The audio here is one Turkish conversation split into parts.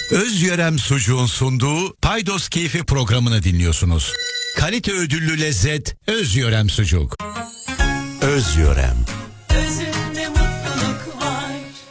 Özyörem Sucuğun sunduğu Paydos Keyfi programını dinliyorsunuz. Kalite ödüllü lezzet Özyörem Sucuk. Özyörem. Özünde mutluluk var.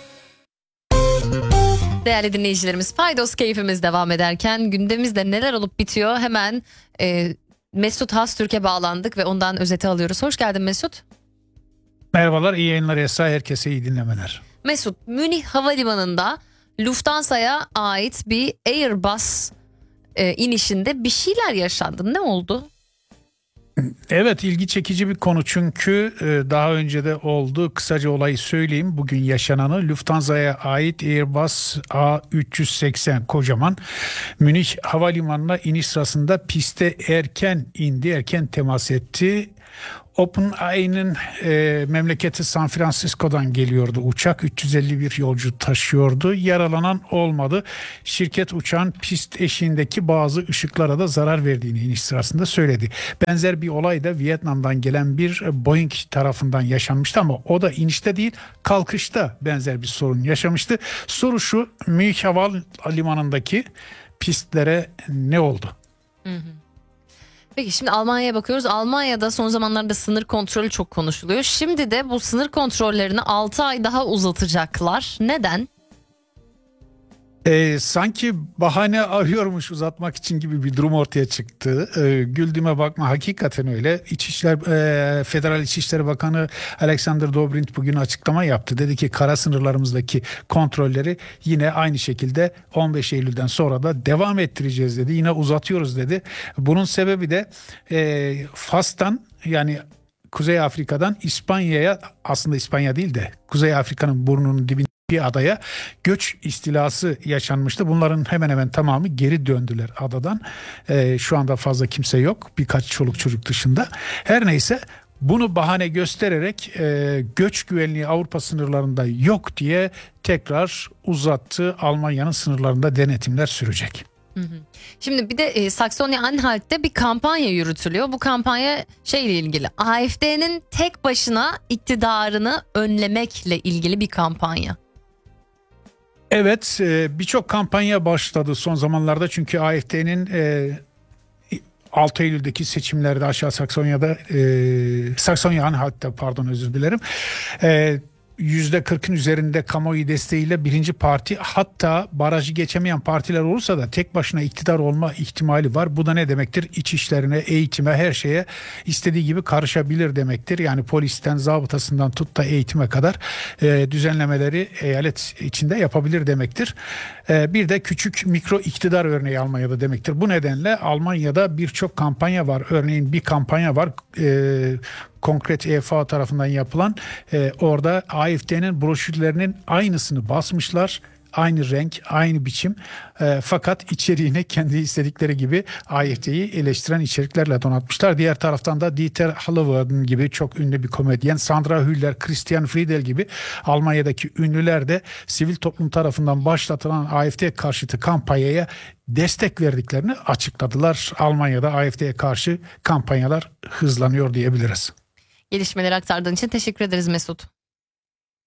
Değerli dinleyicilerimiz, Paydos Keyfimiz devam ederken gündemimizde neler olup bitiyor hemen Mesut Hastürk'e bağlandık ve ondan özeti alıyoruz. Hoş geldin Mesut. Merhabalar, iyi yayınlar Esra, herkese iyi dinlemeler. Mesut, Münih Havalimanı'nda Lufthansa'ya ait bir Airbus inişinde bir şeyler yaşandı. Ne oldu? Evet, ilgi çekici bir konu çünkü daha önce de oldu. Kısaca olayı söyleyeyim. Bugün yaşananı, Lufthansa'ya ait Airbus A380 kocaman Münih Havalimanı'na iniş sırasında piste erken indi, erken temas etti. OpenAI'nin memleketi San Francisco'dan geliyordu uçak. 351 yolcu taşıyordu. Yaralanan olmadı. Şirket uçağın pist eşiğindeki bazı ışıklara da zarar verdiğini iniş sırasında söyledi. Benzer bir olay da Vietnam'dan gelen bir Boeing tarafından yaşanmıştı ama o da inişte değil, kalkışta benzer bir sorun yaşamıştı. Soru şu: Münih Havalimanı'ndaki pistlere ne oldu? Peki şimdi Almanya'ya bakıyoruz. Almanya'da son zamanlarda sınır kontrolü çok konuşuluyor. Şimdi de bu sınır kontrollerini 6 ay daha uzatacaklar. Neden? Sanki bahane arıyormuş uzatmak için gibi bir durum ortaya çıktı. Güldüğüme bakma, hakikaten öyle. Federal İçişleri Bakanı Alexander Dobrindt bugün açıklama yaptı. Dedi ki kara sınırlarımızdaki kontrolleri yine aynı şekilde 15 Eylül'den sonra da devam ettireceğiz dedi. Yine uzatıyoruz dedi. Bunun sebebi de Fas'tan, yani Kuzey Afrika'dan İspanya'ya, aslında İspanya değil de Kuzey Afrika'nın burnunun dibinde bir adaya göç istilası yaşanmıştı. Bunların hemen hemen tamamı geri döndüler adadan. Şu anda fazla kimse yok, birkaç çoluk çocuk dışında. Her neyse, bunu bahane göstererek göç güvenliği Avrupa sınırlarında yok diye tekrar uzattı. Almanya'nın sınırlarında denetimler sürecek. Şimdi bir de Saksony-Anhalt'te bir kampanya yürütülüyor. Bu kampanya şeyle ilgili, AfD'nin tek başına iktidarını önlemekle ilgili bir kampanya. Evet, birçok kampanya başladı son zamanlarda çünkü AfD'nin 6 Eylül'deki seçimlerde aşağı Saksonya'da, Saksony-Anhalt'ta özür dilerim, %40'ın üzerinde kamuoyu desteğiyle birinci parti, hatta barajı geçemeyen partiler olursa da tek başına iktidar olma ihtimali var. Bu da ne demektir? İç işlerine, eğitime, her şeye istediği gibi karışabilir demektir. Yani polisten, zabıtasından tut da eğitime kadar düzenlemeleri eyalet içinde yapabilir demektir. Bir de küçük mikro iktidar örneği Almanya'da demektir. Bu nedenle Almanya'da birçok kampanya var. Örneğin bir kampanya var, Konkret EFA tarafından yapılan, orada AfD'nin broşürlerinin aynısını basmışlar. Aynı renk, aynı biçim, fakat içeriğini kendi istedikleri gibi AfD'yi eleştiren içeriklerle donatmışlar. Diğer taraftan da Dieter Hallervorden gibi çok ünlü bir komedyen, Sandra Hüller, Christian Friedel gibi Almanya'daki ünlüler de sivil toplum tarafından başlatılan AfD karşıtı kampanyaya destek verdiklerini açıkladılar. Almanya'da AfD'ye karşı kampanyalar hızlanıyor diyebiliriz. Gelişmeleri aktardığın için teşekkür ederiz Mesut.